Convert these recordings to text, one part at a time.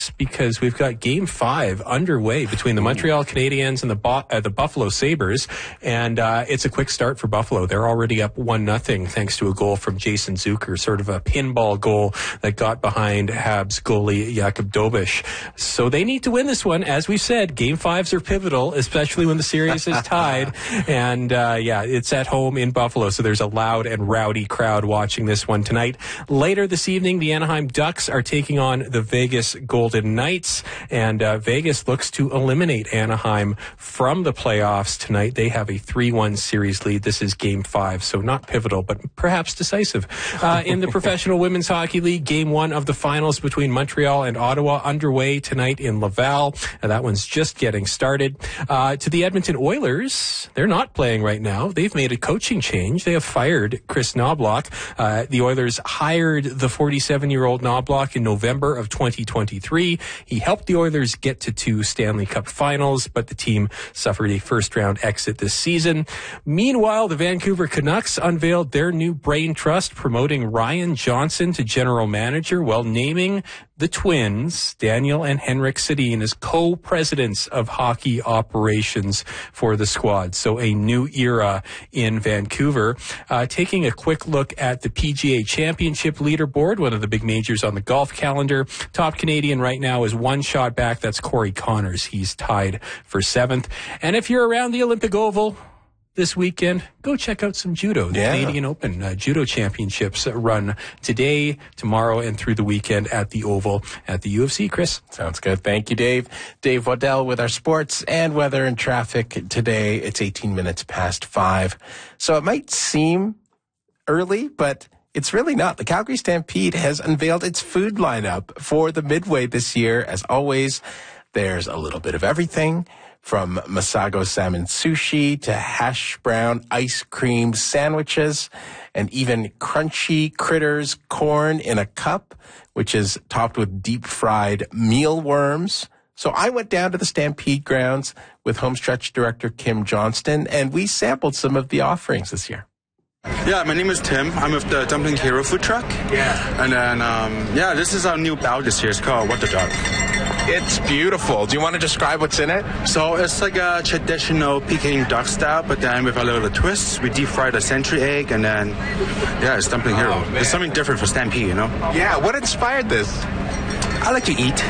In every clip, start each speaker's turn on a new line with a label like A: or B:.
A: because we've got Game 5 underway between the Montreal Canadiens and the Buffalo Sabres, and it's a quick start for Buffalo. They're already up 1-0 thanks to a goal from Jason Zucker, sort of a pinball goal that got behind Habs goalie Jakub Dobiš. So they need to win this one. As we've said, Game 5s are pivotal, especially when the series is tied, and it's at home in Buffalo, so there's a loud and rowdy crowd watching this one tonight. Later this evening, the Anaheim Ducks are taking on the Vegas Golden Knights, and Vegas looks to eliminate Anaheim from the playoffs tonight. They have a 3-1 series lead. This is Game 5, so not pivotal, but perhaps decisive. In the Professional Women's Hockey League, Game 1 of the finals between Montreal and Ottawa underway tonight in Laval. That one's just getting started. To the Edmonton Oilers, they're not playing right now. They've made a coaching change. They have fired Chris Knobloch. The Oilers hired the 47-year-old Knobloch in November of 2023. He helped the Oilers get to 2 Stanley Cup finals, but the team suffered a first-round exit this season. Meanwhile, the Vancouver Canucks unveiled their new brain trust, promoting Ryan Johnson to general manager while naming the twins, Daniel and Henrik Sedin, as co-presidents of hockey operations for the squad. So a new era in Vancouver. Taking a quick look at the PGA Championship leaderboard, one of the big majors on the golf calendar. Top Canadian right now is 1 shot back. That's Corey Connors. He's tied for 7th. And if you're around the Olympic Oval this weekend, go check out some judo. The Canadian Open Judo Championships run today, tomorrow, and through the weekend at the Oval at the UFC. Chris?
B: Sounds good. Thank you, Dave. Dave Waddell with our sports and weather and traffic today. It's 18 minutes past 5. So it might seem early, but it's really not. The Calgary Stampede has unveiled its food lineup for the Midway this year. As always, there's a little bit of everything, from Masago salmon sushi to hash brown ice cream sandwiches, and even crunchy critters corn in a cup, which is topped with deep fried mealworms. So I went down to the Stampede grounds with Homestretch director Kim Johnston, and we sampled some of the offerings this year.
C: Yeah, my name is Tim. I'm with the Dumpling Hero food truck.
B: Yeah.
C: And then, this is our new bao this year. It's called What the Duck.
B: It's beautiful. Do you want to describe what's in it?
C: So it's like a traditional Peking duck style, but then with a little twist. We deep fry the century egg, and then, it's Dumpling Hero. It's something different for Stampede, you know?
B: Yeah, what inspired this?
C: I like to eat.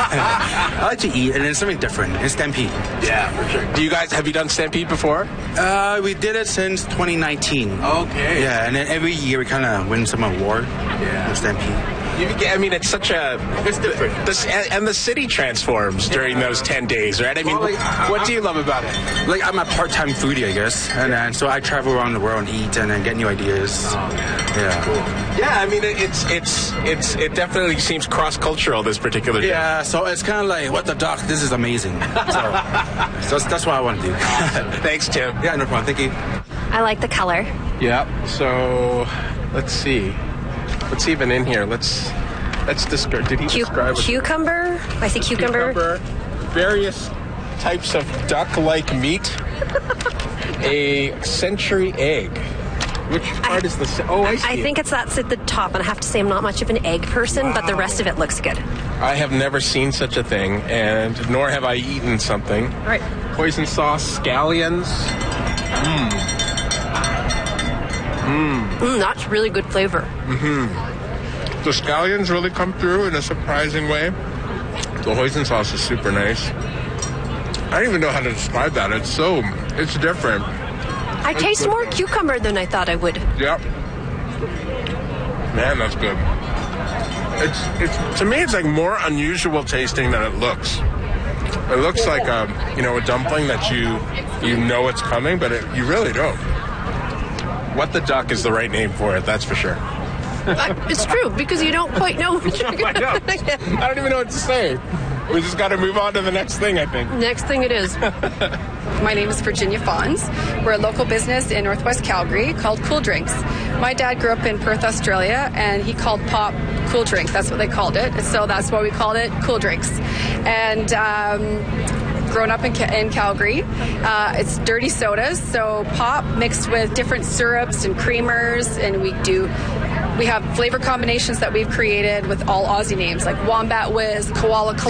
C: And it's something different. It's Stampede.
B: Yeah, for sure. Have you done Stampede before?
C: We did it since 2019.
B: Okay.
C: Yeah, and then every year we kind of win some award with Stampede.
B: It's such a...
C: It's different.
B: And the city transforms during those 10 days, right? What do you love about it?
C: Like, I'm a part-time foodie, I guess. And so I travel around the world and eat and then get new ideas. Yeah.
B: Cool. Yeah, it definitely seems cross-cultural, this particular day.
C: Yeah, so it's kind of like, what the duck? This is amazing. So that's what I want to do.
B: Thanks, Tim.
C: Yeah, no problem. Thank you.
D: I like the color.
B: Yeah, so let's see. What's even in here? Let's describe. Did he describe
D: cucumber? I see cucumber.
B: Various types of duck-like meat. A century egg. Which part is the... Oh, I see.
D: I think that's at the top, and I have to say I'm not much of an egg person, but the rest of it looks good.
B: I have never seen such a thing, and nor have I eaten something.
D: All right.
B: Hoisin sauce, scallions.
D: That's really good flavor.
B: The scallions really come through in a surprising way. The hoisin sauce is super nice. I don't even know how to describe that. It's different.
D: I taste more cucumber than I thought I would.
B: Yep. Man, that's good. It's to me, it's like more unusual tasting than it looks. It looks like a dumpling that you know it's coming, but you really don't. What the Duck is the right name for it, that's for sure.
D: It's true, because you don't quite know what you're going to...
B: I don't even know what to say. We just got to move on to the next thing, I think.
D: Next thing it is.
E: My name is Virginia Fons. We're a local business in Northwest Calgary called Cool Drinks. My dad grew up in Perth, Australia, and he called pop Cool Drinks. That's what they called it. So that's why we called it Cool Drinks. And grown up in Calgary, it's dirty sodas, so pop mixed with different syrups and creamers, and we have flavor combinations that we've created with all Aussie names like Wombat Whiz, Koala